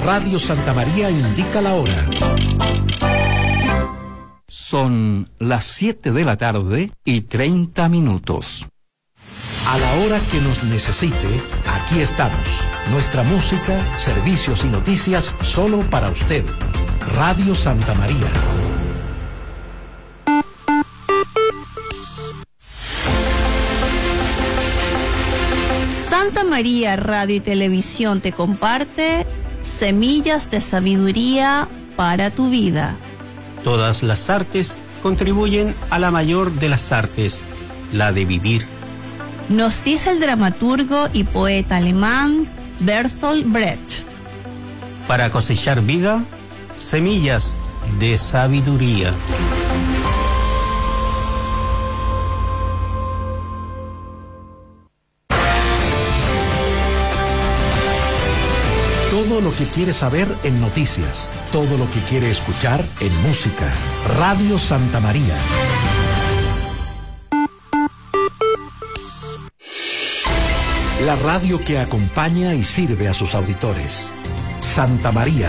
Radio Santa María indica la hora. Son las 7:30 A la hora que nos necesite, aquí estamos. Nuestra música, servicios y noticias solo para usted. Radio Santa María. Santa María Radio y Televisión te comparte semillas de sabiduría para tu vida. Todas las artes contribuyen a la mayor de las artes, la de vivir. Nos dice el dramaturgo y poeta alemán Bertolt Brecht. Para cosechar vida, semillas de sabiduría. Todo lo que quiere saber en noticias, todo lo que quiere escuchar en música. Radio Santa María. La radio que acompaña y sirve a sus auditores. Santa María.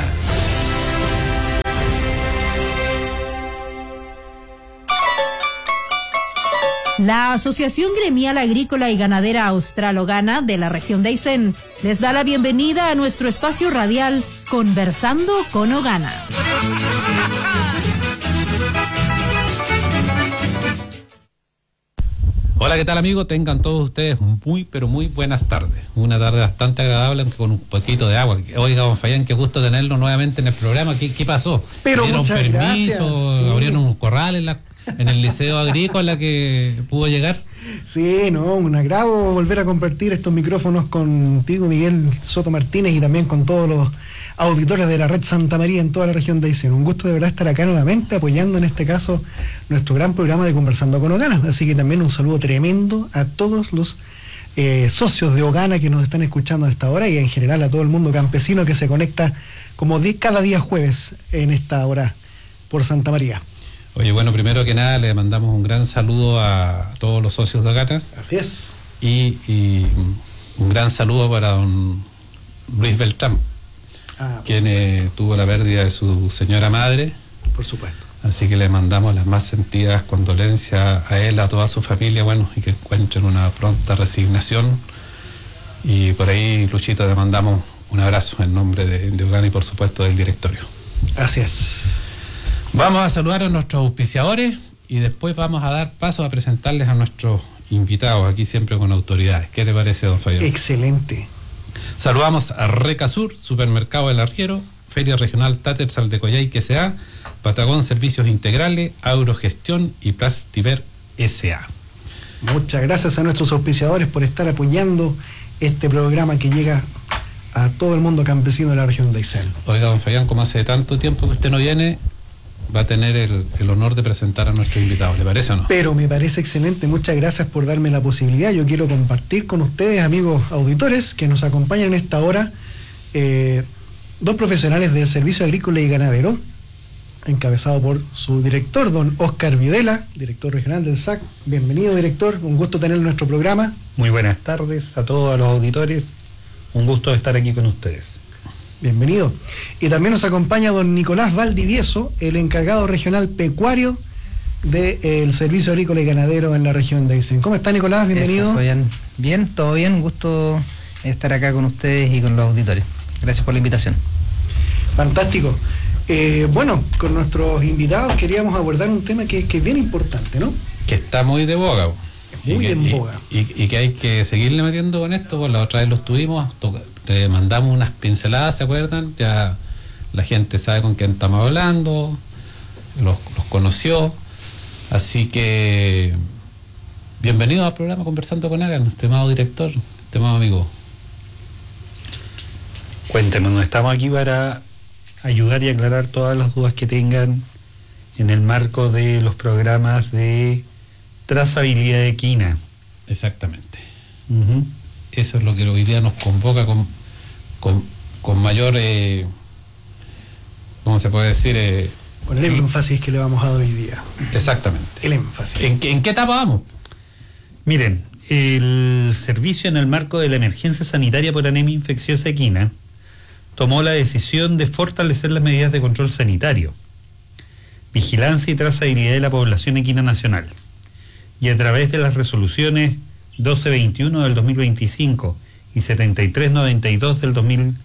La Asociación Gremial Agrícola y Ganadera Australo-Ghana de la región de Aysén les da la bienvenida a nuestro espacio radial Conversando con Ogana. Hola, ¿qué tal, amigos? Tengan todos ustedes muy buenas tardes. Una tarde bastante agradable, aunque con un poquito de agua. Oiga, don Fayán, qué gusto tenerlo nuevamente en el programa. ¿Qué pasó? Pero ¿Dieron muchas permiso? gracias, sí. ¿Abrieron un corral en el Liceo Agrícola que pudo llegar? Sí, no, un agrado volver a compartir estos micrófonos contigo, Miguel Soto Martínez, y también con todos los auditores de la Red Santa María en toda la región de Aysén. Un gusto de verdad estar acá nuevamente apoyando en este caso nuestro gran programa de Conversando con Ogana. Así que también un saludo tremendo a todos los socios de Ogana que nos están escuchando a esta hora y en general a todo el mundo campesino que se conecta como cada día jueves en esta hora por Santa María. Oye, bueno, primero que nada le mandamos un gran saludo a todos los socios de Ogana. Así es. Y un gran saludo para don Luis Beltrán, quien tuvo la pérdida de su señora madre. Por supuesto. Así que le mandamos las más sentidas condolencias a él, a toda su familia, bueno, y que encuentren una pronta resignación. Y por ahí, Luchito, le mandamos un abrazo en nombre de Ogana y por supuesto del directorio. Así es. Vamos a saludar a nuestros auspiciadores y después vamos a dar paso a presentarles a nuestros invitados, aquí siempre con autoridades. ¿Qué le parece, don Fayón? Excelente. Saludamos a Recasur, Supermercado del Arriero, Feria Regional Tatersal de Coyhaique S.A., Patagón Servicios Integrales, Agrogestión y Plastiver S.A. Muchas gracias a nuestros auspiciadores por estar apoyando este programa que llega a todo el mundo campesino de la región de Aysén. Oiga, don Fayán, como hace tanto tiempo que usted no viene, va a tener el honor de presentar a nuestro invitado, ¿le parece o no? Pero me parece excelente, muchas gracias por darme la posibilidad. Yo quiero compartir con ustedes, amigos auditores, que nos acompañan en esta hora, dos profesionales del Servicio Agrícola y Ganadero, encabezado por su director, don Óscar Videla, director regional del SAC. Bienvenido, director, un gusto tenerlo en nuestro programa. Muy buenas tardes a todos los auditores, un gusto estar aquí con ustedes. Bienvenido. Y también nos acompaña don Nicolás Valdivieso, el encargado regional pecuario del Servicio Agrícola y Ganadero en la región de Aysén. ¿Cómo está, Nicolás? Bienvenido. Bien, todo bien, un gusto estar acá con ustedes y con los auditores. Gracias por la invitación. Fantástico. Bueno, con nuestros invitados queríamos abordar un tema que es bien importante, ¿no? Que está muy de boga. Muy en boga. Y que hay que seguirle metiendo con esto, pues la otra vez los tuvimos, le mandamos unas pinceladas, ¿se acuerdan? Ya la gente sabe con quién estamos hablando, los conoció, así que bienvenido al programa Conversando con Ogana, estimado director, estimado amigo. Cuéntenos, estamos aquí para ayudar y aclarar todas las dudas que tengan en el marco de los programas de trazabilidad equina. Exactamente. Eso es lo que hoy día nos convoca con mayor, ¿cómo se puede decir? Con el énfasis que le vamos a dar hoy día. Exactamente. El énfasis. ¿En qué etapa vamos? Miren, el servicio en el marco de la emergencia sanitaria por anemia infecciosa equina tomó la decisión de fortalecer las medidas de control sanitario, vigilancia y trazabilidad de la población equina nacional, y a través de las resoluciones 1221 del 2025 y 7392 del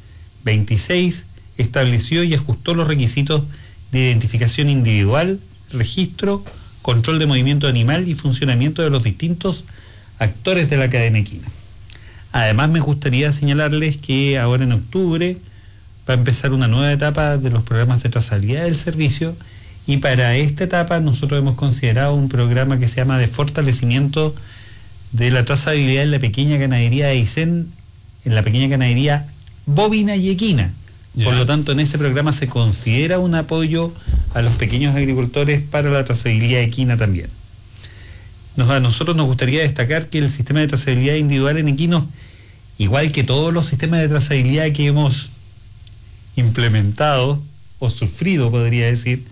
2026 estableció y ajustó los requisitos de identificación individual, registro, control de movimiento animal y funcionamiento de los distintos actores de la cadena equina. Además, me gustaría señalarles que ahora en octubre va a empezar una nueva etapa de los programas de trazabilidad del servicio, y para esta etapa nosotros hemos considerado un programa que se llama de fortalecimiento de la trazabilidad en la pequeña ganadería de Aysén, en la pequeña ganadería bovina y equina. Por lo tanto, en ese programa se considera un apoyo a los pequeños agricultores para la trazabilidad equina también. A nosotros nos gustaría destacar que el sistema de trazabilidad individual en equinos, igual que todos los sistemas de trazabilidad que hemos implementado o sufrido, podría decir,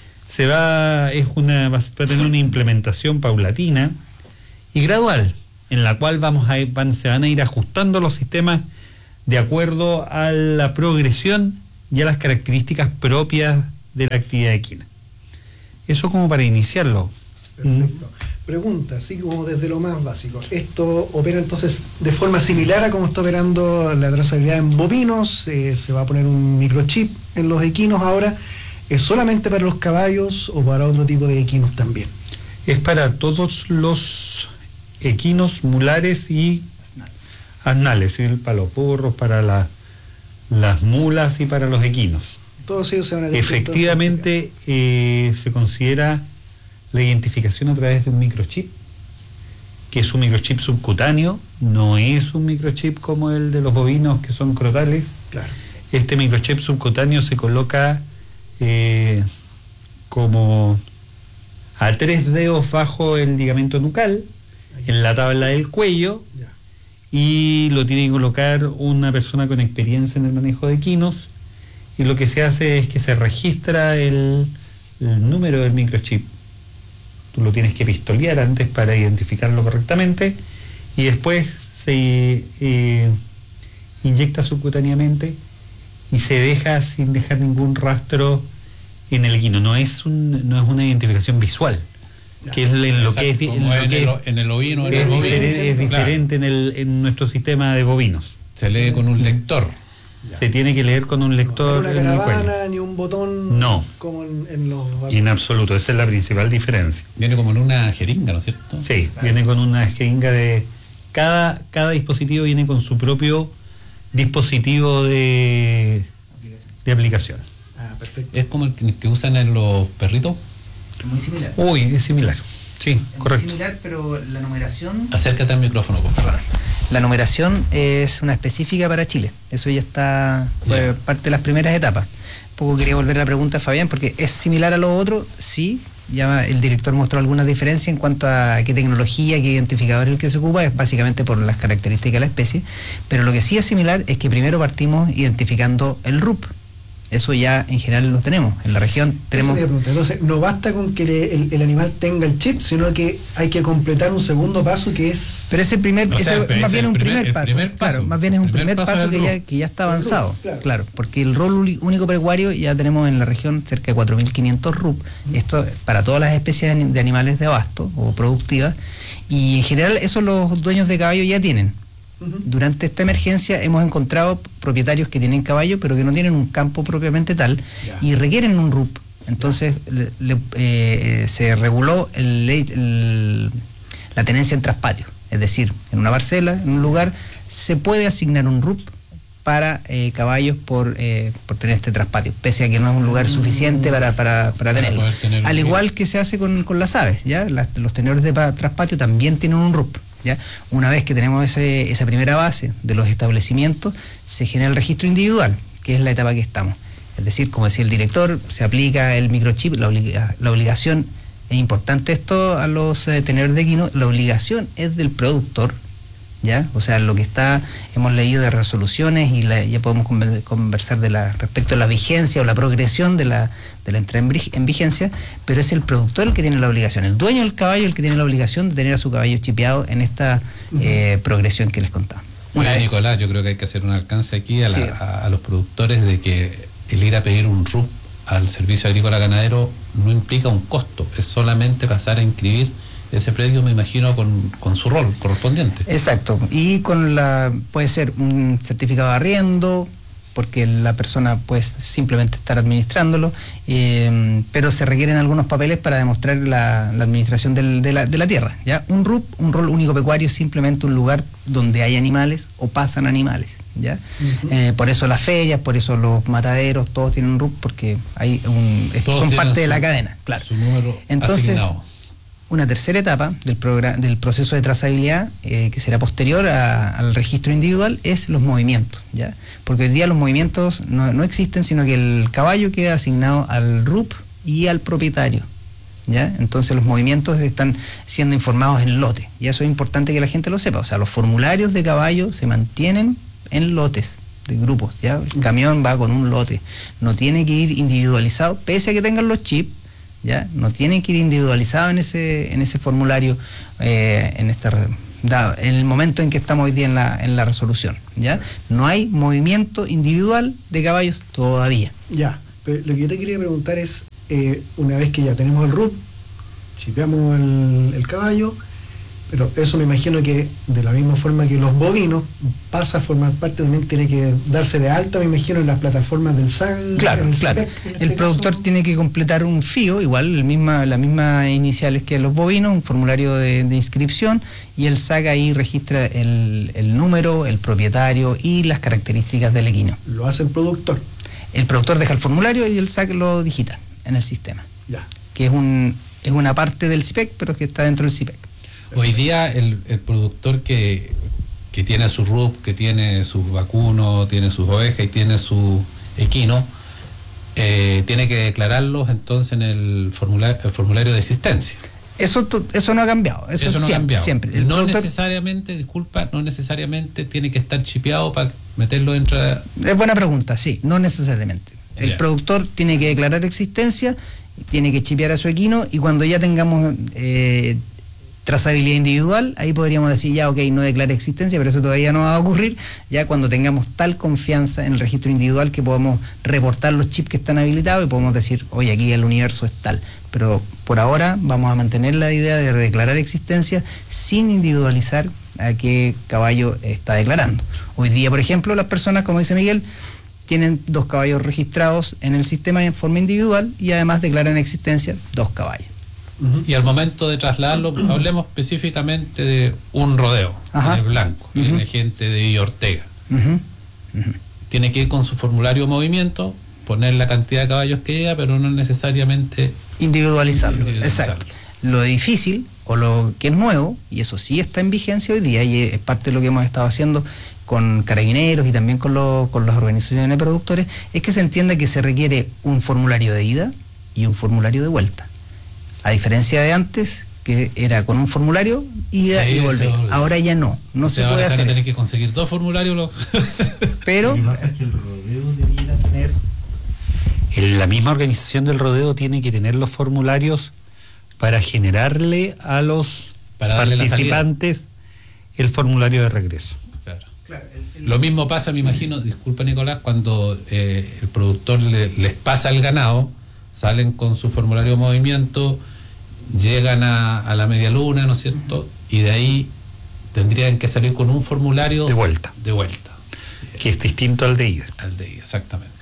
va a tener una implementación paulatina y gradual, en la cual se van a ir ajustando los sistemas de acuerdo a la progresión y a las características propias de la actividad equina. Eso como para iniciarlo. Perfecto. Pregunta, así como desde lo más básico, ¿esto opera entonces de forma similar a cómo está operando la trazabilidad en bovinos? ¿Se va a poner un microchip en los equinos ahora? ¿Es solamente para los caballos o para otro tipo de equinos también? Es para todos los equinos, mulares y asnales, para los burros, para las mulas y para los equinos. Todos ellos se van a efectivamente se considera la identificación a través de un microchip, que es un microchip subcutáneo, no es un microchip como el de los bovinos que son crotales. Claro. Este microchip subcutáneo se coloca como a 3 dedos bajo el ligamento nucal, en la tabla del cuello, y lo tiene que colocar una persona con experiencia en el manejo de equinos, y lo que se hace es que se registra el número del microchip. Tú lo tienes que pistolear antes para identificarlo correctamente, y después se inyecta subcutáneamente y se deja sin dejar ningún rastro en el equino. No es una identificación visual, que es en lo que es en el ovino, en el bovino. Es diferente en nuestro sistema de bovinos. Se lee con un lector. Se tiene que leer con un lector. No una caravana ni un botón. No. Como en los. En absoluto, esa es la principal diferencia. Viene como en una jeringa, ¿no es cierto? Sí, viene con una jeringa de. Cada dispositivo viene con su propio dispositivo de aplicación. Ah, perfecto. Es como el que usan en los perritos. Muy similar. Uy, es similar. Sí, es correcto. Muy similar, pero la numeración. Acércate al micrófono, por favor. La numeración es una específica para Chile. Eso ya fue parte de las primeras etapas. Un poco quería volver a la pregunta de Fabián, porque es similar a lo otro, sí. Ya el director mostró algunas diferencias en cuanto a qué tecnología, qué identificador es el que se ocupa, es básicamente por las características de la especie. Pero lo que sí es similar es que primero partimos identificando el RUP. Eso ya en general lo tenemos. En la región tenemos. Entonces, no basta con que el animal tenga el chip, sino que hay que completar un segundo paso que es. Pero ese más bien es un primer paso. Claro, más bien es un primer paso que ya está avanzado. Claro, porque el rol único pecuario ya tenemos en la región cerca de 4.500 RUP. Esto para todas las especies de animales de abasto o productivas. Y en general, eso los dueños de caballo ya tienen. Durante esta emergencia hemos encontrado propietarios que tienen caballo pero que no tienen un campo propiamente tal y requieren un RUP. Entonces se reguló la tenencia en traspatio, es decir, en una parcela, en un lugar, se puede asignar un RUP para caballos por tener este traspatio, pese a que no es un lugar suficiente para tenerlo. Al igual que se hace con las aves, ¿ya? Los tenedores de traspatio también tienen un RUP. ¿Ya? Una vez que tenemos esa primera base de los establecimientos, se genera el registro individual, que es la etapa que estamos. Es decir, como decía el director, se aplica el microchip, la obligación, es importante esto a los tenedores de equino, la obligación es del productor, ¿ya? O sea, lo que hemos leído de resoluciones y ya podemos conversar respecto a la vigencia o la progresión de la entrada en vigencia, pero es el productor el que tiene la obligación, el dueño del caballo el que tiene la obligación de tener a su caballo chipeado en esta progresión que les contaba. Oye, Nicolás, yo creo que hay que hacer un alcance aquí Sí. a los productores de que el ir a pedir un RUP al servicio agrícola ganadero no implica un costo, es solamente pasar a inscribir ese predio, me imagino, con su rol correspondiente. Exacto, y puede ser un certificado de arriendo, porque la persona puede simplemente estar administrándolo, pero se requieren algunos papeles para demostrar la administración de la tierra. ¿Ya? Un RUP, un rol único pecuario, es simplemente un lugar donde hay animales o pasan animales. ¿Ya? Uh-huh. Por eso las ferias, por eso los mataderos, todos tienen un RUP, porque son parte de la cadena. Claro. Su número asignado. Una tercera etapa del proceso de trazabilidad, que será posterior al registro individual, es los movimientos, ¿ya? Porque hoy día los movimientos no existen, sino que el caballo queda asignado al RUP y al propietario, ¿ya? Entonces los movimientos están siendo informados en lote, y eso es importante que la gente lo sepa. O sea, los formularios de caballo se mantienen en lotes de grupos, ¿ya? El camión va con un lote, no tiene que ir individualizado, pese a que tengan los chips. ¿Ya? No tienen que ir individualizado en ese formulario en el momento en que estamos hoy día en la resolución. ¿Ya? No hay movimiento individual de caballos todavía. Ya, pero lo que yo te quería preguntar es, una vez que ya tenemos el RUP, chipeamos el caballo, pero eso me imagino que de la misma forma que los bovinos pasa a formar parte, también tiene que darse de alta, me imagino, en las plataformas del SAG. Claro. El productor tiene que completar un FIO, igual las mismas iniciales que los bovinos, un formulario de inscripción, y el SAG ahí registra el número, el propietario y las características del equino. ¿Lo hace el productor? El productor deja el formulario y el SAG lo digita en el sistema. Ya. Que es una parte del CIPEC, pero que está dentro del CIPEC. Hoy día el productor que tiene su RUP, que tiene sus vacunos, tiene sus ovejas y tiene su equino, tiene que declararlos entonces en el formulario de existencia. Eso no ha cambiado. Eso no siempre, ha cambiado. Siempre. No necesariamente tiene que estar chipeado para meterlo dentro de... Es buena pregunta, sí, no necesariamente. El productor tiene que declarar existencia, tiene que chipear a su equino, y cuando ya tengamos trazabilidad individual, ahí podríamos decir ya, ok, no declara existencia, pero eso todavía no va a ocurrir, ya cuando tengamos tal confianza en el registro individual que podamos reportar los chips que están habilitados y podemos decir, oye, aquí el universo es tal. Pero por ahora vamos a mantener la idea de declarar existencia sin individualizar a qué caballo está declarando. Hoy día, por ejemplo, las personas, como dice Miguel, tienen 2 caballos registrados en el sistema en forma individual y además declaran existencia 2 caballos. Y al momento de trasladarlo, hablemos específicamente de un rodeo, en el blanco, viene gente de Villa Ortega. Tiene que ir con su formulario de movimiento, poner la cantidad de caballos que llega, pero no necesariamente individualizarlo. Exacto. Lo difícil, o lo que es nuevo, y eso sí está en vigencia hoy día, y es parte de lo que hemos estado haciendo con carabineros y también con las organizaciones de productores, es que se entienda que se requiere un formulario de ida y un formulario de vuelta. A diferencia de antes, que era con un formulario, ida y volver. Ahora ya no se puede hacer. Tener que conseguir 2 formularios. Pero lo que pasa es que el rodeo debiera tener, la misma organización del rodeo tiene que tener los formularios para generarle a los participantes el formulario de regreso. Claro. Lo mismo pasa, me imagino, disculpa Nicolás, cuando el productor les pasa el ganado, salen con su formulario de movimiento, llegan a la media luna, ¿no es cierto? Y de ahí tendrían que salir con un formulario de vuelta. Que es distinto al de ida. Exactamente.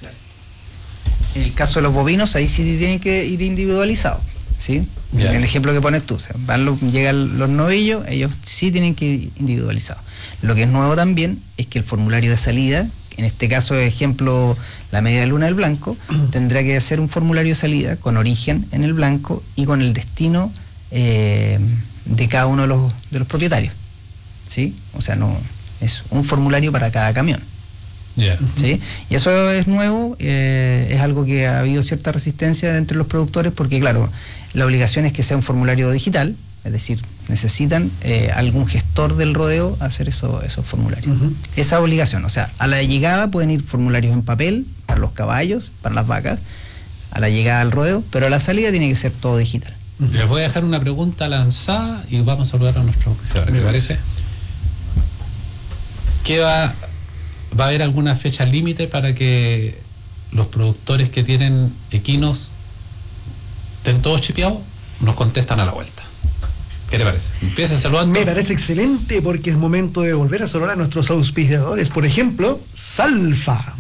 En el caso de los bovinos, ahí sí tienen que ir individualizados, ¿sí? En el ejemplo que pones tú, o sea, llegan los novillos, ellos sí tienen que ir individualizados. Lo que es nuevo también es que el formulario de salida, en este caso, ejemplo, la media luna del blanco, tendrá que hacer un formulario de salida con origen en el blanco y con el destino de cada uno de los propietarios, ¿sí? O sea, no es un formulario para cada camión. ¿Sí? Y eso es nuevo, es algo que ha habido cierta resistencia entre los productores, porque claro, la obligación es que sea un formulario digital, es decir, necesitan algún gestor del rodeo hacer esos formularios. Esa obligación, o sea, a la llegada pueden ir formularios en papel para los caballos, para las vacas, a la llegada al rodeo, pero a la salida tiene que ser todo digital. Les voy a dejar una pregunta lanzada y vamos a saludar a nuestros auspiciadores, ¿me parece? ¿Qué va a haber alguna fecha límite para que los productores que tienen equinos estén todos chipeados? Nos contestan a la vuelta. ¿Qué le parece? Empieza saludando. Me parece excelente porque es momento de volver a saludar a nuestros auspiciadores. Por ejemplo, Salfa.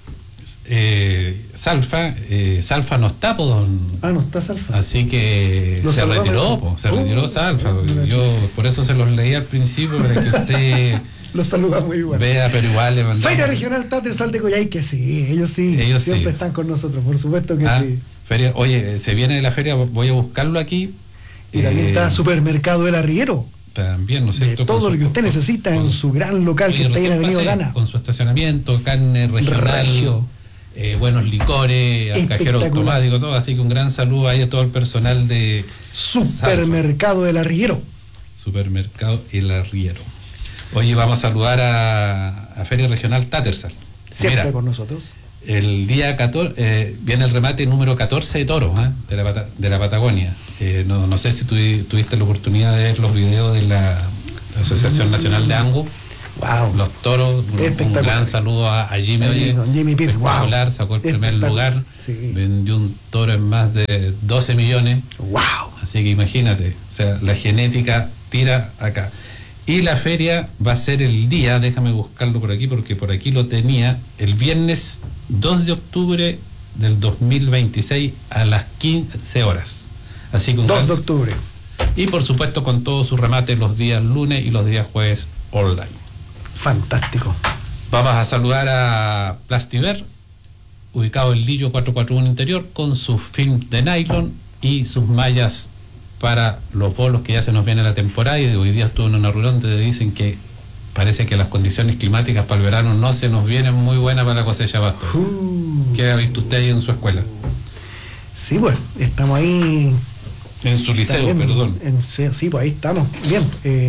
Salfa no está, no está Salfa. Así que se retiró, Salfa. Yo por eso se los leí al principio para que usted los saluda muy igual. Vea, pero igual le mandamos. Feria Regional Tattersall de Coyhai, que sí, ellos siempre están con nosotros, por supuesto que sí. Feria, oye, se viene de la feria, voy a buscarlo aquí. Y también está Supermercado El Arriero. También, ¿no es cierto? Todo lo que usted necesita en su gran local que está ahí en Avenida Gana. Con su estacionamiento, carne regional, buenos licores, cajero automático, todo. Así que un gran saludo ahí a todo el personal de Supermercado El Arriero. Supermercado El Arriero. Oye, vamos a saludar a Feria Regional Tattersall. Siempre Mira, con nosotros. El día 14 viene el remate número 14 de toros de la Patagonia. No sé si tuviste la oportunidad de ver los videos de la Asociación Nacional de Angus. Wow. Los toros. Un gran saludo a Jimmy. Oye, Jimmy Pires. Wow. Sacó el primer lugar. Sí. Vendió un toro en más de 12 millones. Wow. Así que imagínate, o sea, la genética tira acá. Y la feria va a ser el día, déjame buscarlo por aquí porque por aquí lo tenía, el viernes 2 de octubre del 2026 a las 15 horas. Así que 2 de octubre. Y por supuesto con todo su remate los días lunes y los días jueves online. Fantástico. Vamos a saludar a Plastiver, ubicado en Lillo 441 Interior, con sus films de nylon y sus mallas para los bolos, que ya se nos viene la temporada. Y hoy día estuve en una reunión donde dicen que parece que las condiciones climáticas para el verano no se nos vienen muy buenas para la cosecha de pasto. ¿Qué ha visto usted ahí en su escuela? Sí, bueno, estamos ahí. En su liceo, también, perdón. Sí, pues ahí estamos. Bien.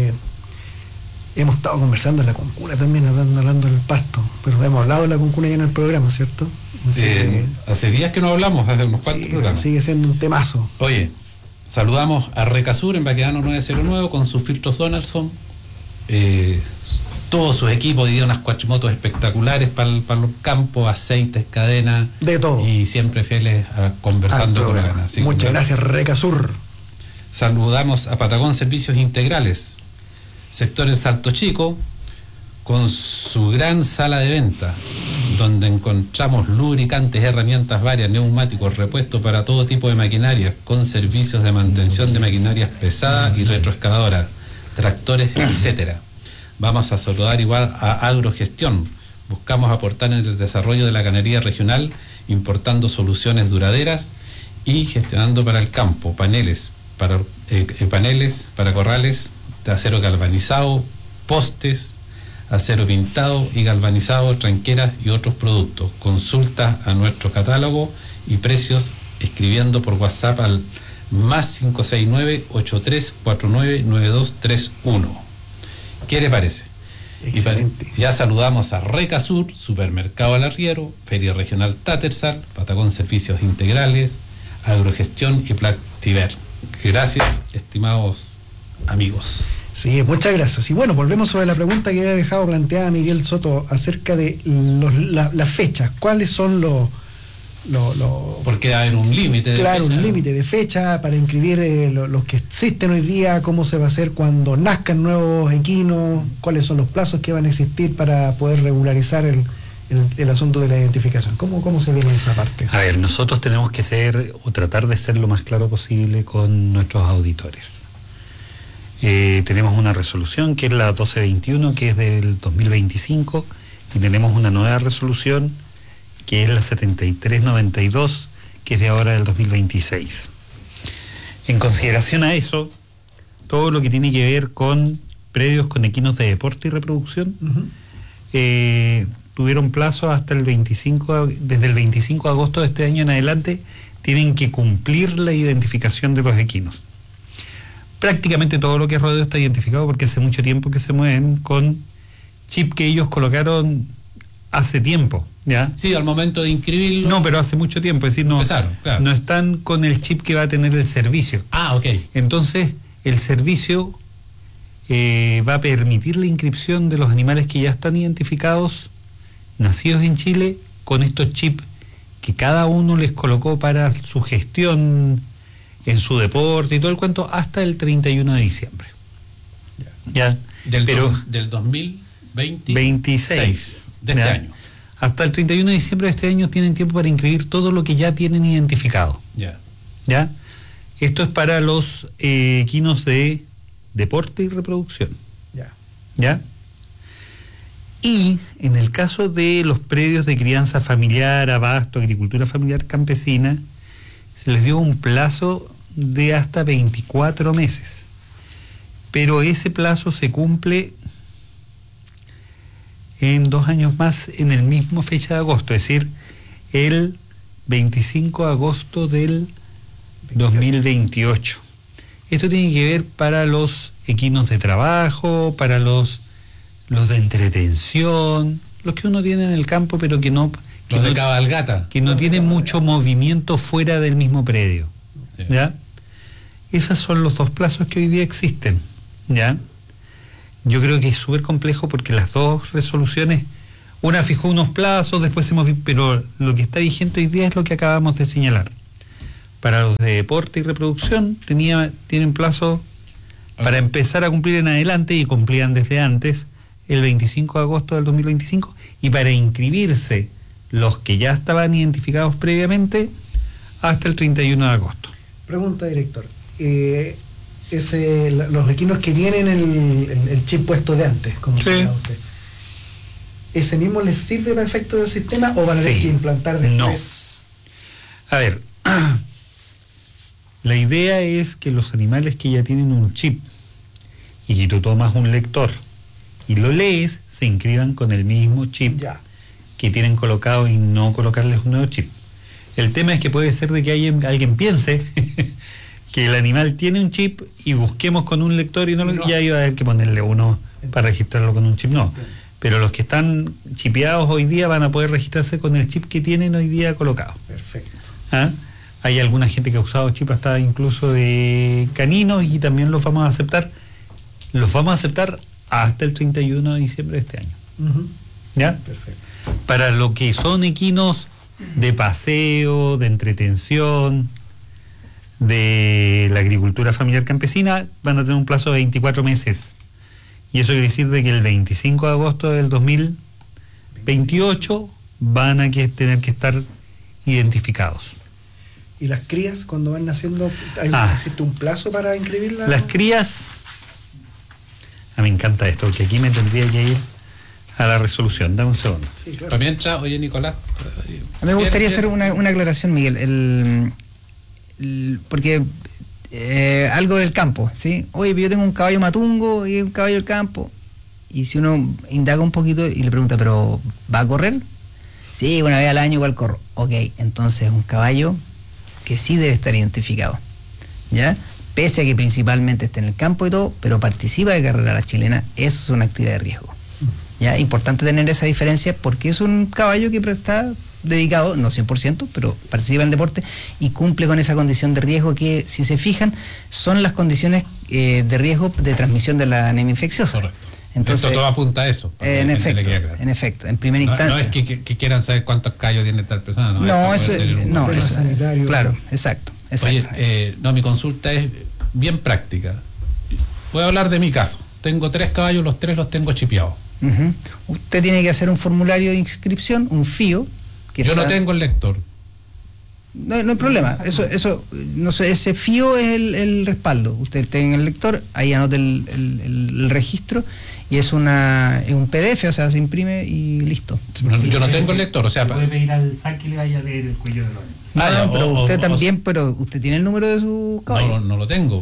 Hemos estado conversando en la Concuna también, hablando del pasto. Pero hemos hablado de la Concuna ya en el programa, ¿cierto? Hace días que no hablamos, hace unos cuantos programas. Sigue siendo un temazo. Oye, saludamos a Recasur en Baquedano 909 con sus filtros Donaldson. Todos sus equipos, y unas cuatrimotos espectaculares para los campos, aceites, cadenas. De todo. Y siempre fieles a Conversando con Ogana. Muchas gracias, Recasur. Saludamos a Patagón Servicios Integrales, sector El Salto Chico, con su gran sala de venta, donde encontramos lubricantes, herramientas varias, neumáticos, repuestos para todo tipo de maquinaria, con servicios de mantención de maquinarias pesadas y retroexcavadoras, tractores, etcétera. Vamos a saludar igual a Agrogestión. Buscamos aportar en el desarrollo de la ganadería regional, importando soluciones duraderas y gestionando para el campo paneles para corrales de acero galvanizado, postes, acero pintado y galvanizado, tranqueras y otros productos. Consulta a nuestro catálogo y precios escribiendo por WhatsApp al +569 8349 9231. ¿Qué le parece? Excelente. Ya saludamos a Recasur, Supermercado El Arriero, Feria Regional Tattersall, Patagón Servicios Integrales, Agrogestión y Plastiver. Gracias, estimados amigos. Sí, muchas gracias. Y bueno, volvemos sobre la pregunta que había dejado planteada Miguel Soto acerca de las fechas. ¿Cuáles son los porque hay un límite de fecha. Claro, un límite de fecha para inscribir los que existen hoy día, cómo se va a hacer cuando nazcan nuevos equinos, cuáles son los plazos que van a existir para poder regularizar el asunto de la identificación. ¿Cómo se viene esa parte? A ver, nosotros tenemos que ser o tratar de ser lo más claro posible con nuestros auditores. Tenemos una resolución que es la 1221, que es del 2025, y tenemos una nueva resolución que es la 7392, que es de ahora del 2026. En consideración a eso, todo lo que tiene que ver con predios con equinos de deporte y reproducción, tuvieron plazo hasta desde el 25 de agosto de este año en adelante, tienen que cumplir la identificación de los equinos. Prácticamente todo lo que es rodeo está identificado porque hace mucho tiempo que se mueven con chip que ellos colocaron hace tiempo, ¿ya? Sí, al momento de inscribirlo. No, pero hace mucho tiempo, es decir, no están con el chip que va a tener el servicio. Ah, ok. Entonces, el servicio va a permitir la inscripción de los animales que ya están identificados, nacidos en Chile, con estos chips que cada uno les colocó para su gestión en su deporte y todo el cuento, hasta el 31 de diciembre. Ya. Del 2026 de este año. Hasta el 31 de diciembre de este año tienen tiempo para inscribir todo lo que ya tienen identificado. ¿Ya? Esto es para los equinos de deporte y reproducción. ¿Ya? Y en el caso de los predios de crianza familiar, abasto, agricultura familiar campesina, se les dio un plazo de hasta 24 meses. Pero ese plazo se cumple en 2 años más, en el mismo fecha de agosto, es decir, el 25 de agosto del 2028. Esto tiene que ver para los equinos de trabajo, para los de entretención, los que uno tiene en el campo, pero que no... Los de cabalgata. Que no tienen mucho movimiento fuera del mismo predio. ¿Ya? Esos son los 2 plazos que hoy día existen. ¿Ya? Yo creo que es súper complejo porque las 2 resoluciones, una fijó unos plazos, después se movió, pero lo que está vigente hoy día es lo que acabamos de señalar. Para los de deporte y reproducción tienen plazo para empezar a cumplir en adelante, y cumplían desde antes, el 25 de agosto del 2025, y para inscribirse los que ya estaban identificados previamente hasta el 31 de agosto. Pregunta, director. Los equinos que tienen el chip puesto de antes, como señala usted, ¿ese mismo les sirve para efectos del sistema o van a tener que implantar después? No. A ver, la idea es que los animales que ya tienen un chip y que tú tomas un lector y lo lees, se inscriban con el mismo chip que tienen colocado y no colocarles un nuevo chip. El tema es que puede ser de que alguien piense que el animal tiene un chip y busquemos con un lector y ya iba a haber que ponerle uno para registrarlo con un chip. No, pero los que están chipeados hoy día van a poder registrarse con el chip que tienen hoy día colocado. Perfecto. Hay alguna gente que ha usado chip hasta incluso de caninos y también los vamos a aceptar. Los vamos a aceptar hasta el 31 de diciembre de este año. ¿Ya? Perfecto. Para lo que son equinos de paseo, de entretención, de la agricultura familiar campesina, van a tener un plazo de 24 meses. Y eso quiere decir de que el 25 de agosto del 2028 van a tener que estar identificados. ¿Y las crías cuando van naciendo, existe un plazo para inscribirlas? Las crías, me encanta esto, porque aquí me tendría que ir a la resolución. Dame un segundo. Sí, claro. Mientras, oye, Nicolás. A mí me gustaría hacer una aclaración, Miguel. Porque algo del campo, ¿sí? Oye, yo tengo un caballo matungo y un caballo del campo. Y si uno indaga un poquito y le pregunta, ¿pero va a correr? Sí, una vez al año igual corro. Ok, entonces es un caballo que sí debe estar identificado, ¿ya? Pese a que principalmente esté en el campo y todo, pero participa de carrera a la chilena, eso es una actividad de riesgo. ¿Ya? Importante tener esa diferencia porque es un caballo que está dedicado, no 100%, pero participa en el deporte y cumple con esa condición de riesgo que, si se fijan, son las condiciones de riesgo de transmisión de la anemia infecciosa. Correcto. Entonces, esto todo apunta a eso. En efecto, en primera instancia. No es que quieran saber cuántos callos tiene tal persona. No, eso es sanitario. Claro, exacto. Oye, mi consulta es bien práctica. Voy a hablar de mi caso. Tengo 3 caballos, los 3 los tengo chipeados. Usted tiene que hacer un formulario de inscripción, un FIO. Yo no tengo el lector. No hay problema. Eso no sé, ese FIO es el respaldo. Usted tiene el lector, ahí anota el registro y es un PDF, o sea, se imprime y listo. Yo no tengo el lector, o sea, puede pedir al SAC que le vaya a leer el cuello del orden. Pero usted también, pero usted tiene el número de su caballo. No lo tengo.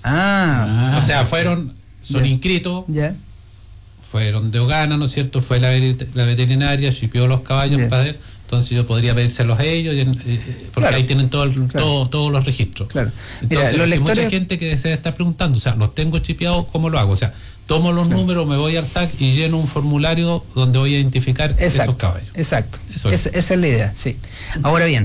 O sea, son inscritos. Ya. Fueron de Ogana, ¿no es cierto? Fue la veterinaria, chipió los caballos para ver. Entonces yo podría pedírselos a ellos, porque ahí tienen todos los registros. Claro. Entonces, Mira, hay mucha gente que se está preguntando, o sea, los tengo chipeados, ¿cómo lo hago? O sea, tomo los números, me voy al SAC y lleno un formulario donde voy a identificar esos caballos. Exacto. Esa es la idea, sí. Ahora bien,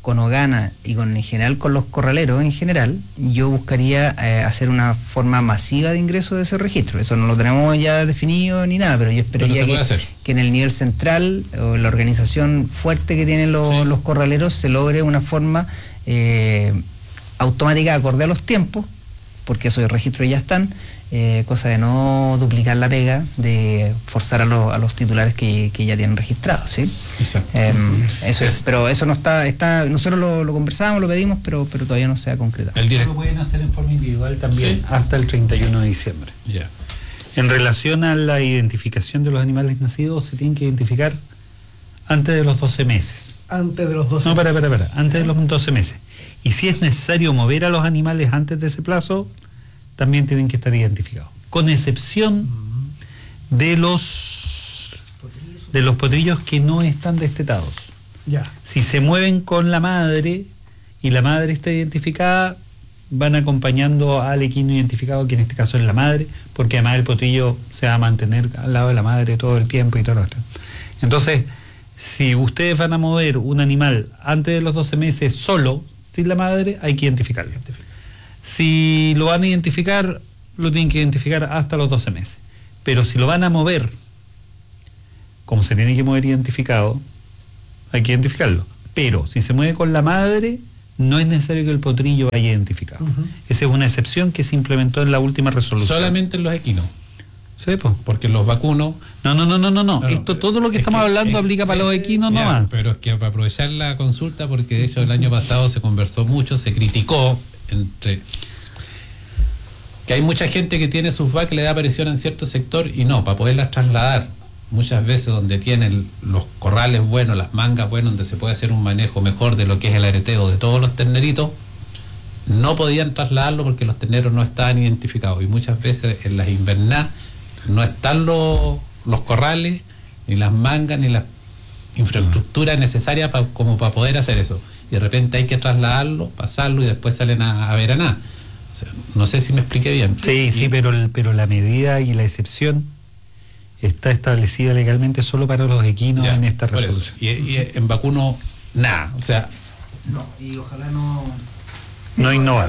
con Ogana y en general con los corraleros en general, yo buscaría hacer una forma masiva de ingreso de ese registro. Eso no lo tenemos ya definido ni nada, pero yo esperaría que en el nivel central o la organización fuerte que tienen los corraleros se logre una forma automática acorde a los tiempos, porque esos registros ya están, cosa de no duplicar la pega, de forzar a los titulares que ya tienen registrados, ¿sí? Eso es, pero eso no está nosotros lo conversamos, lo pedimos, pero todavía no se ha concretado. Lo pueden hacer en forma individual también hasta el 31 de diciembre. En relación a la identificación de los animales nacidos, se tienen que identificar antes de los 12 meses. Antes de los 12 meses. Para, antes de los 12 meses. Y si es necesario mover a los animales antes de ese plazo, también tienen que estar identificados, con excepción de los potrillos que no están destetados. Si se mueven con la madre y la madre está identificada, van acompañando al equino identificado, que en este caso es la madre, porque además el potrillo se va a mantener al lado de la madre todo el tiempo y todo lo otro. Entonces, si ustedes van a mover un animal antes de los 12 meses solo, sin la madre, hay que identificarlo. Si lo van a identificar, lo tienen que identificar hasta los 12 meses. Pero si lo van a mover, como se tiene que mover identificado, hay que identificarlo. Pero si se mueve con la madre, no es necesario que el potrillo vaya identificado. Esa es una excepción que se implementó en la última resolución. Solamente en los equinos. Sí, pues. Porque los vacunos... No. Esto, todo lo que estamos hablando aplica para los equinos nomás. Pero es que para aprovechar la consulta, porque de hecho el año pasado se conversó mucho, se criticó que hay mucha gente que tiene sus vacas, le da aparición en cierto sector y no, para poderlas trasladar muchas veces donde tienen los corrales buenos, las mangas buenas, donde se puede hacer un manejo mejor de lo que es el areteo de todos los terneritos, no podían trasladarlo porque los terneros no estaban identificados, y muchas veces en las invernadas no están los corrales, ni las mangas, ni la infraestructura necesaria como para poder hacer eso. Y de repente hay que trasladarlo, pasarlo y después salen a veranar. O sea, no sé si me expliqué bien. Sí, pero la medida y la excepción está establecida legalmente solo para los equinos en esta resolución. Y en vacuno, nada. O sea... No, y ojalá no innovar.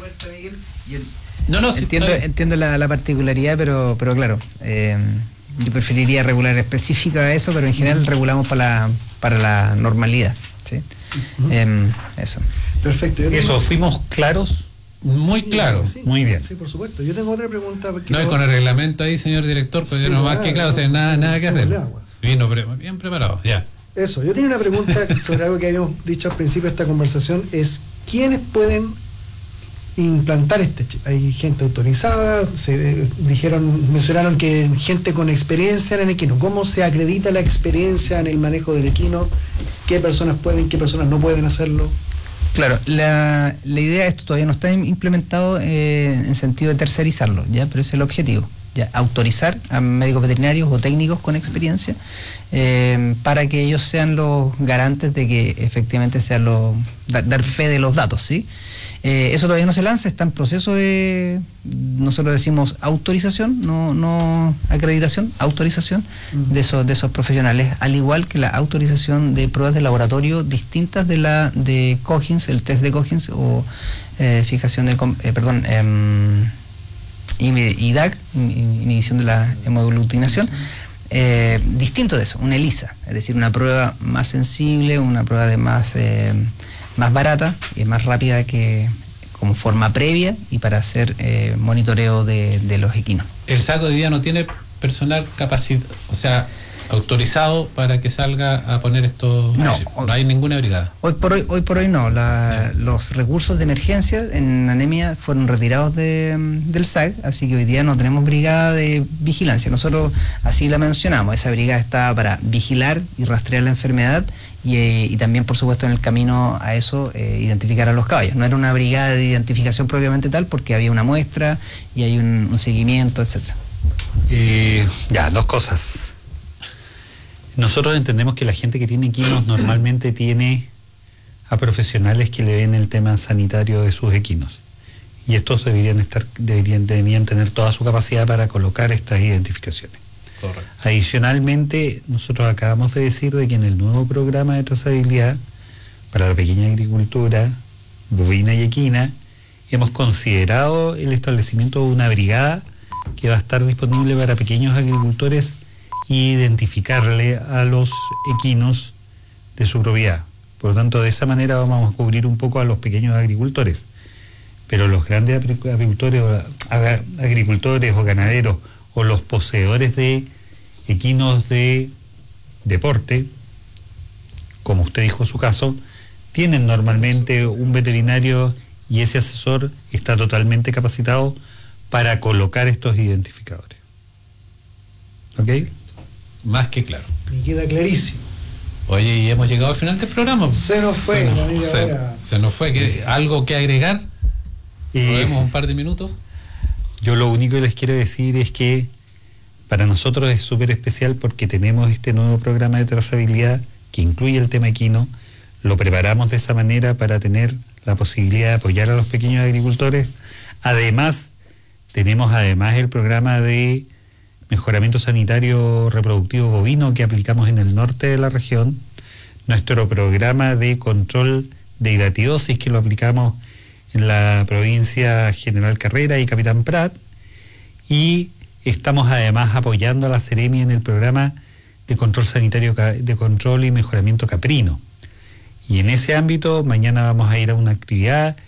Entiendo la particularidad, pero claro, yo preferiría regular específica a eso, pero en general regulamos para la normalidad, ¿sí? Eso. Perfecto. Eso, fuimos claros. Muy claro. Sí, muy bien. Sí, por supuesto. Yo tengo otra pregunta. No, y con el reglamento ahí, señor director, pues no más que claro, o sea, nada que hacer. Bien preparado, ya. Eso, yo tenía una pregunta sobre algo que habíamos dicho al principio de esta conversación, es ¿quiénes pueden implantar este chip? Hay gente autorizada, mencionaron que gente con experiencia en el equino. ¿Cómo se acredita la experiencia en el manejo del equino? ¿Qué personas pueden, qué personas no pueden hacerlo? Claro, la idea de esto todavía no está implementado en sentido de tercerizarlo, ¿ya? Pero ese es el objetivo, ¿ya? Autorizar a médicos veterinarios o técnicos con experiencia para que ellos sean los garantes de que efectivamente sean dar fe de los datos, ¿sí? Eso todavía no se lanza, está en proceso de, nosotros decimos autorización, no acreditación, autorización de esos profesionales, al igual que la autorización de pruebas de laboratorio distintas de Coggins, el test de Coggins o fijación del IDAC, inhibición de la hemoaglutinación, distinto de eso, una ELISA, es decir, una prueba más sensible, una prueba de más barata y más rápida que como forma previa y para hacer monitoreo de los equinos. El SAC hoy día no tiene personal capacitado, o sea, autorizado para que salga a poner esto. No hay ninguna brigada. Hoy por hoy no. Los recursos de emergencia en anemia fueron retirados del SAC, así que hoy día no tenemos brigada de vigilancia. Nosotros así la mencionamos, esa brigada está para vigilar y rastrear la enfermedad y también, por supuesto, en el camino a eso, identificar a los caballos. No era una brigada de identificación propiamente tal, porque había una muestra y hay un seguimiento, etcétera. Dos cosas. Nosotros entendemos que la gente que tiene equinos normalmente tiene a profesionales que le ven el tema sanitario de sus equinos. Y estos deberían tener toda su capacidad para colocar estas identificaciones. Correcto. Adicionalmente, nosotros acabamos de decir de que en el nuevo programa de trazabilidad para la pequeña agricultura bovina y equina, hemos considerado el establecimiento de una brigada que va a estar disponible para pequeños agricultores e identificarle a los equinos de su propiedad. Por lo tanto, de esa manera vamos a cubrir un poco a los pequeños agricultores. Pero los grandes agricultores o ganaderos o los poseedores de equinos de deporte, como usted dijo en su caso, tienen normalmente un veterinario y ese asesor está totalmente capacitado para colocar estos identificadores. ¿Ok? Más que claro. Me queda clarísimo. Oye, y hemos llegado al final del programa. Se nos fue, se nos fue. ¿Algo que agregar? ¿Podemos un par de minutos? Yo lo único que les quiero decir es que para nosotros es súper especial porque tenemos este nuevo programa de trazabilidad que incluye el tema equino. Lo preparamos de esa manera para tener la posibilidad de apoyar a los pequeños agricultores. Además, tenemos el programa de mejoramiento sanitario reproductivo bovino que aplicamos en el norte de la región, nuestro programa de control de hidatidosis que lo aplicamos en la provincia General Carrera y Capitán Prat, y estamos además apoyando a la Seremi en el programa de control sanitario, de control y mejoramiento caprino. Y en ese ámbito mañana vamos a ir a una actividad